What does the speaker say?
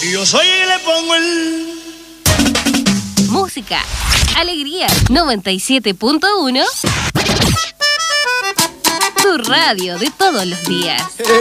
Yo soy y le pongo el... Música, alegría, 97.1. Tu radio de todos los días.